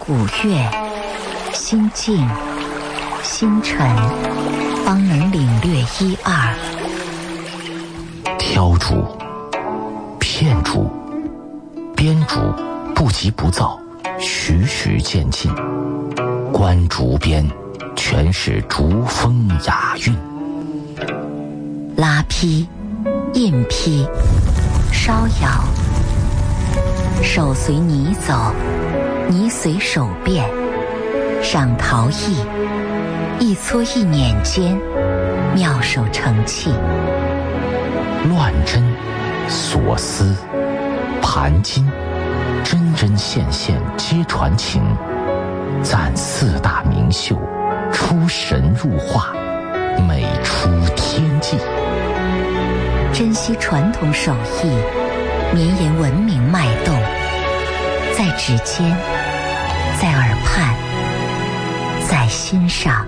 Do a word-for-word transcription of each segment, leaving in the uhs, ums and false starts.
五岳、心静、星辰，方能领略一二。 挑竹、片竹、编竹，不急不躁，徐徐渐进。观竹边，全是竹风雅韵。 拉坯、印坯、烧窑，手随泥走，泥随手变。上陶艺，一搓一捻间，妙手成器。 乱针、锁丝、盘金，针针线线皆传情。赞四大名秀，出神入化，美出天际。 珍惜传统手艺，绵延文明脉动，在指尖，在耳畔，在心上。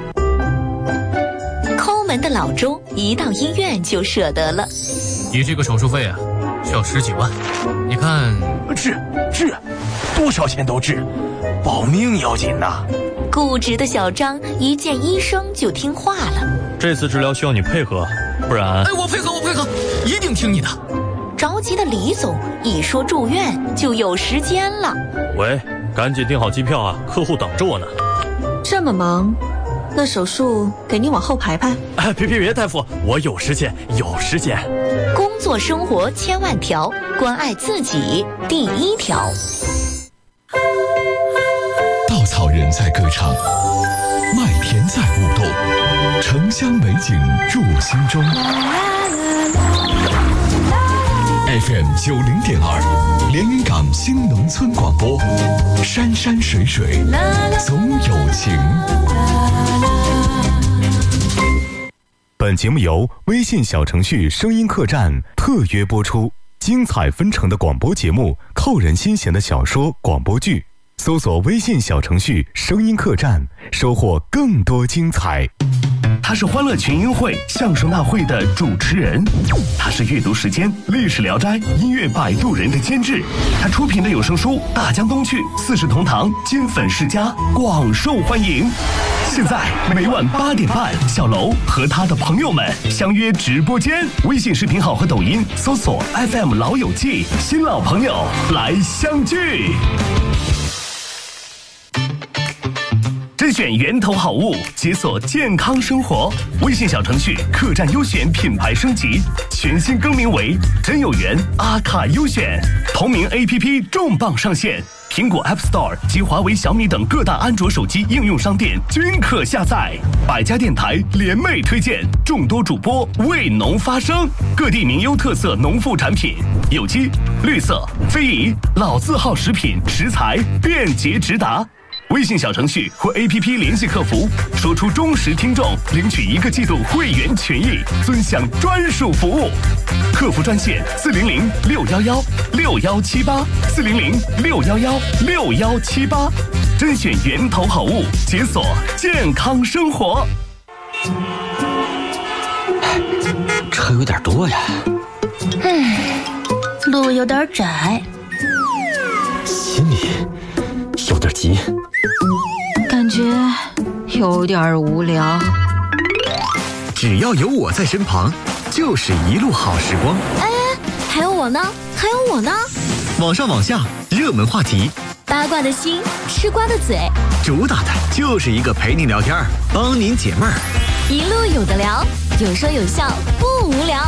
抠门的老钟一到医院就舍得了。 你这个手术费啊，需要十几万，你看。 治治，多少钱都治，保命要紧呐。 固执的小张一见医生就听话了。 这次治疗需要你配合，不然…… 哎，我配合，我配合，一定听你的。 着急的李总一说住院就有时间了。 喂，赶紧订好机票啊，客户等着我呢。 这么忙，那手术给你往后排排。 哎，别别别，大夫，我有时间，有时间。 工作生活千万条，关爱自己第一条。 稻草人在歌唱，麦田在舞动，城乡美景入心中。F M 九零点二，连云港新农村广播，山山水水总有情。 本节目由微信小程序声音客栈特约播出，精彩纷呈的广播节目，扣人心弦的小说广播剧，搜索微信小程序声音客栈，收获更多精彩。 他是欢乐群英会相声大会的主持人，他是阅读时间历史聊斋音乐摆渡人的监制，他出品的有声书大江东去四世同堂金粉世家广受欢迎。现在每晚八点半，小楼和他的朋友们相约直播间，微信视频号和抖音搜索 F M 老友记，新老朋友来相聚。甄选源头好物，解锁健康生活。微信小程序客栈优选品牌升级，全新更名为真有缘阿卡优选。同名 A P P 重磅上线，苹果 App Store 及华为、小米等各大安卓手机应用商店均可下载。百家电台联袂推荐，众多主播为农发声，各地名优特色农副产品，有机、绿色、非遗、老字号食品食材便捷直达。微信小程序或 A P P 联系客服，说出忠实听众，领取一个季度会员权益，尊享专属服务。客服专线四零零六幺幺六幺七八四零零六幺幺六幺七八，甄选源头好物，解锁健康生活。 车有点多呀， 嗯，路有点窄， 心里有点急， 感觉有点无聊。 只要有我在身旁，就是一路好时光。 哎，还有我呢，还有我呢。 网上网下，热门话题， 八卦的心，吃瓜的嘴， 主打的就是一个陪您聊天，帮您解闷儿。 一路有的聊，有说有笑，不无聊。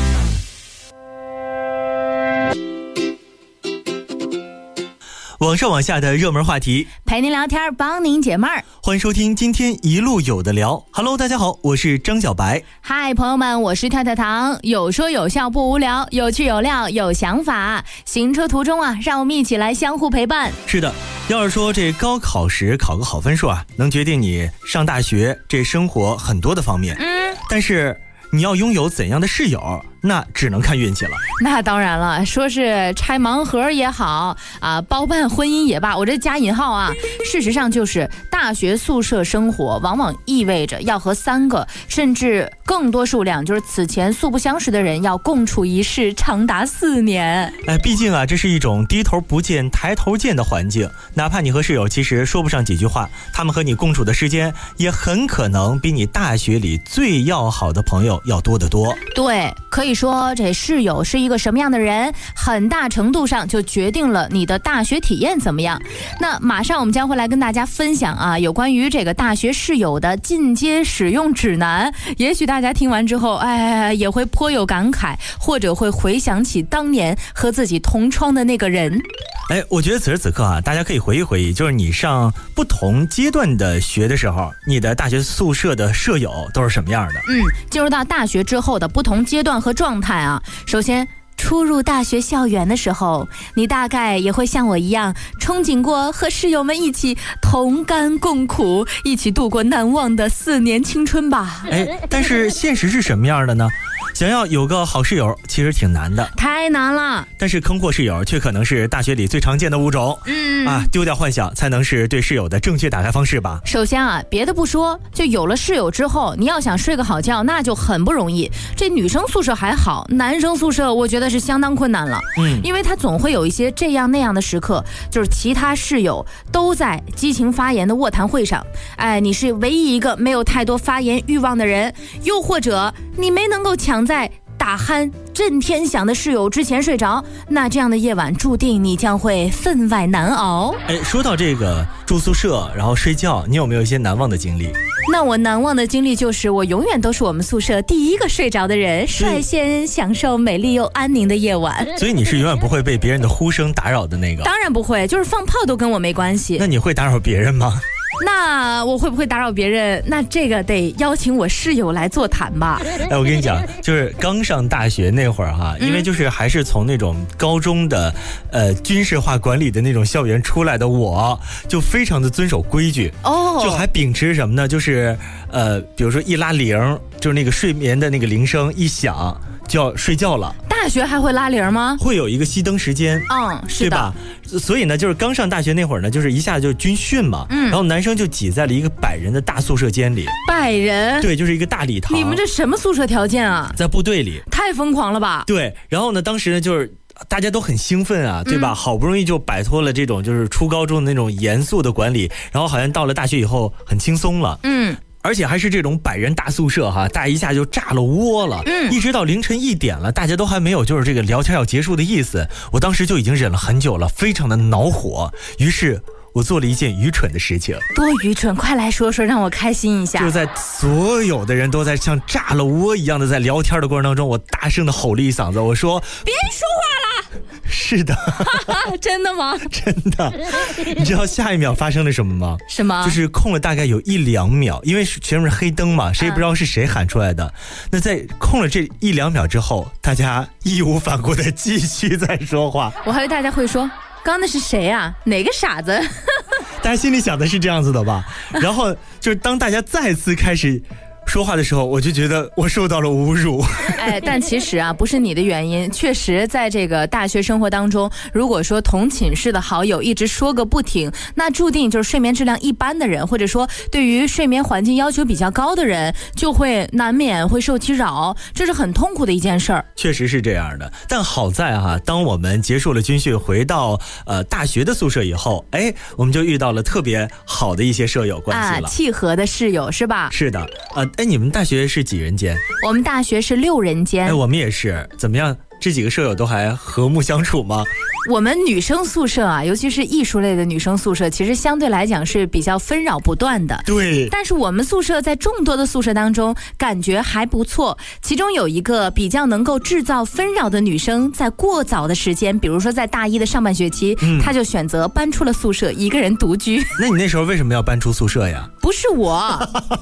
网上网下的热门话题， 陪您聊天，帮您解闷儿。 欢迎收听今天一路有的聊。Hello， 大家好，我是张小白。 嗨，朋友们，我是跳跳糖。有说有笑不无聊，有趣有料有想法。行车途中啊，让我们一起来相互陪伴。 是的，要是说这高考时考个好分数啊，能决定你上大学这生活很多的方面。嗯，但是你要拥有怎样的室友， 那只能看运气了。 那当然了，说是拆盲盒也好啊，包办婚姻也罢，我这加引号啊。事实上就是大学宿舍生活往往意味着要和三个甚至更多数量就是此前素不相识的人要共处一室长达四年。 哎，毕竟啊，这是一种低头不见抬头见的环境，哪怕你和室友其实说不上几句话，他们和你共处的时间也很可能比你大学里最要好的朋友要多得多。 对，可以说这室友是一个什么样的人，很大程度上就决定了你的大学体验怎么样。那马上我们将会来跟大家分享啊，有关于这个大学室友的进阶使用指南。也许大家听完之后，哎，也会颇有感慨，或者会回想起当年和自己同窗的那个人。 哎，我觉得此时此刻啊，大家可以回忆回忆，就是你上不同阶段的学的时候，你的大学宿舍的舍友都是什么样的？ 嗯，进入到大学之后的不同阶段和状态啊，首先初入大学校园的时候，你大概也会像我一样憧憬过和室友们一起同甘共苦，一起度过难忘的四年青春吧。 哎，但是现实是什么样的呢？想要有个好室友其实挺难的， 太难了。 但是坑货室友却可能是大学里最常见的物种。嗯啊，丢掉幻想才能是对室友的正确打开方式吧。 首先啊，别的不说，就有了室友之后，你要想睡个好觉那就很不容易。这女生宿舍还好，男生宿舍我觉得是相当困难了。嗯，因为他总会有一些这样那样的时刻，就是其他室友都在激情发言的卧谈会上，哎，你是唯一一个没有太多发言欲望的人，又或者你没能够抢在打鼾震天响的室友之前睡着，那这样的夜晚注定你将会分外难熬。 哎，说到这个住宿舍然后睡觉，你有没有一些难忘的经历？ 那我难忘的经历就是我永远都是我们宿舍第一个睡着的人，率先享受美丽又安宁的夜晚。 所以你是永远不会被别人的呼声打扰的那个？ 当然不会，就是放炮都跟我没关系。 那你会打扰别人吗？ 那我会不会打扰别人？那这个得邀请我室友来座谈吧。 哎，我跟你讲，就是刚上大学那会儿哈，因为就是还是从那种高中的呃军事化管理的那种校园出来的，我就非常的遵守规矩哦，就还秉持什么呢？就是呃，比如说一拉铃，就是那个睡眠的那个铃声一响就要睡觉了。 大学还会拉铃吗？ 会有一个熄灯时间， 嗯，是的， 对吧？所以呢，就是刚上大学那会儿呢，就是一下就军训嘛，嗯，然后男生就挤在了一个百人的大宿舍间里。 百人？ 对，就是一个大礼堂。 你们这什么宿舍条件啊？ 在部队里。 太疯狂了吧？ 对，然后呢，当时呢就是大家都很兴奋啊，对吧？嗯、好不容易就摆脱了这种就是初高中的那种严肃的管理，然后好像到了大学以后很轻松了。嗯。而且还是这种百人大宿舍哈，大家一下就炸了窝了，嗯，一直到凌晨一点了，大家都还没有就是这个聊天要结束的意思。我当时就已经忍了很久了，非常的恼火。于是我做了一件愚蠢的事情。 多愚蠢？快来说说，让我开心一下。 就在所有的人都在像炸了窝一样的在聊天的过程当中，我大声的吼了一嗓子，我说：“ 别说话了。” 是的。 真的吗？ 真的。你知道下一秒发生了什么吗？ 什么？ 就是空了大概有一两秒，因为前面是黑灯嘛，谁也不知道是谁喊出来的。嗯、那在空了这一两秒之后，大家义无反顾的继续在说话。 我还以为大家会说，刚那是谁啊？哪个傻子？ 大家心里想的是这样子的吧？然后就是当大家再次开始说话的时候，我就觉得我受到了侮辱。 哎，但其实啊，不是你的原因。确实，在这个大学生活当中，如果说同寝室的好友一直说个不停，那注定就是睡眠质量一般的人，或者说对于睡眠环境要求比较高的人，就会难免会受其扰，这是很痛苦的一件事儿。 确实是这样的，但好在哈、啊，当我们结束了军训，回到呃大学的宿舍以后，哎，我们就遇到了特别好的一些舍友关系了， 啊、契合的室友是吧？ 是的，呃。哎，你们大学是几人间？ 我们大学是六人间。 哎，我们也是。怎么样？这几个舍友都还和睦相处吗？ 我们女生宿舍啊，尤其是艺术类的女生宿舍，其实相对来讲是比较纷扰不断的。 对。 但是我们宿舍在众多的宿舍当中，感觉还不错。其中有一个比较能够制造纷扰的女生，在过早的时间，比如说在大一的上半学期，嗯、她就选择搬出了宿舍，一个人独居。 那你那时候为什么要搬出宿舍呀？ 不是我。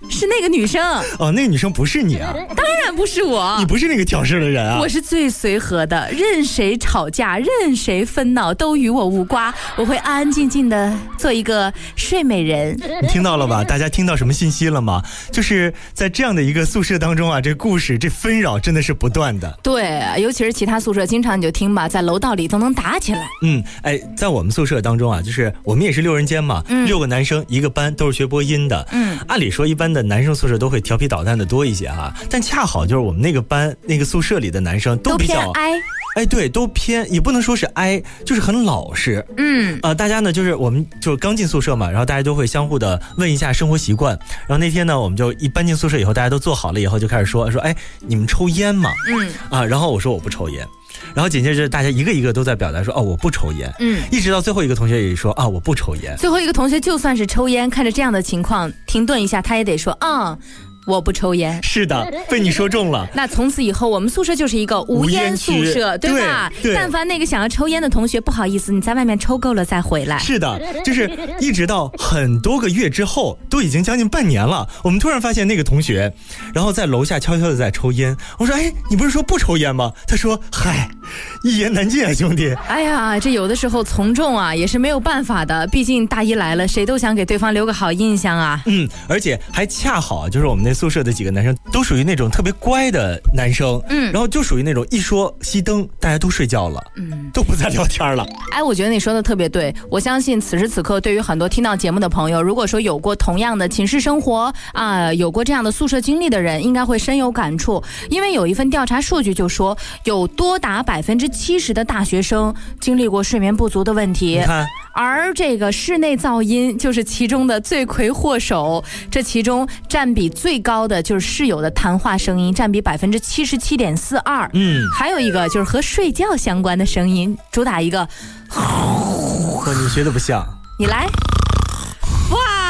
是那个女生。 哦，那个女生不是你啊？ 当然不是我， 你不是那个挑事的人啊。 我是最随和的，任谁吵架，任谁纷闹，都与我无关。我会安安静静的做一个睡美人。 你听到了吧？大家听到什么信息了吗？就是在这样的一个宿舍当中啊，这故事这纷扰真的是不断的。 对，尤其是其他宿舍，经常你就听吧，在楼道里都能打起来。 嗯，哎，在我们宿舍当中啊，就是我们也是六人间嘛，嗯、六个男生一个班，都是学播音的。嗯，按理说一般的男生宿舍都会调皮捣蛋的多一些哈，但恰好就是我们那个班那个宿舍里的男生都比较都偏哀。 哎，对，都偏，也不能说是哀，就是很老实。嗯，呃，大家呢，就是我们就是刚进宿舍嘛，然后大家都会相互的问一下生活习惯。然后那天呢，我们就一搬进宿舍以后，大家都坐好了以后，就开始说说，哎，你们抽烟吗？嗯，啊，然后我说我不抽烟。然后紧接着大家一个一个都在表达说，哦，我不抽烟。嗯，一直到最后一个同学也说，啊，我不抽烟。 最后一个同学就算是抽烟，看着这样的情况，停顿一下，他也得说，啊。我不抽烟。 是的，被你说中了。 那从此以后，我们宿舍就是一个无烟宿舍，对吧？ 对。 但凡那个想要抽烟的同学，不好意思，你在外面抽够了再回来。 是的，就是一直到很多个月之后，都已经将近半年了，我们突然发现那个同学，然后在楼下悄悄的在抽烟。我说，哎，你不是说不抽烟吗？他说，嗨，一言难尽啊，兄弟。 哎呀，这有的时候从众啊，也是没有办法的。毕竟大一来了，谁都想给对方留个好印象啊。 嗯，而且还恰好就是我们那宿舍的几个男生都属于那种特别乖的男生，嗯，然后就属于那种一说熄灯，大家都睡觉了，嗯，都不再聊天了。 哎，我觉得你说的特别对，我相信此时此刻对于很多听到节目的朋友，如果说有过同样的寝室生活啊、呃，有过这样的宿舍经历的人，应该会深有感触。因为有一份调查数据就说，有多达百分之七十的大学生经历过睡眠不足的问题。 你看。 而这个室内噪音就是其中的罪魁祸首，这其中占比最高的就是室友的谈话声音，占比百分之七十七点四二。嗯，还有一个就是和睡觉相关的声音，主打一个。 哦，你学的不像。 你来。哇，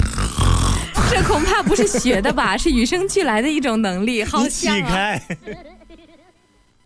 这恐怕不是学的吧，是与生俱来的一种能力，好像、啊。 你起开。